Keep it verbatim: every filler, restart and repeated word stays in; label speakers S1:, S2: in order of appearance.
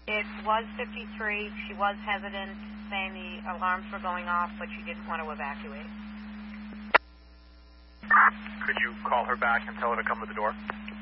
S1: It was fifty-three. She was hesitant, saying the alarms were going off, but she didn't want to evacuate.
S2: Could you call her back and tell her to come to the door?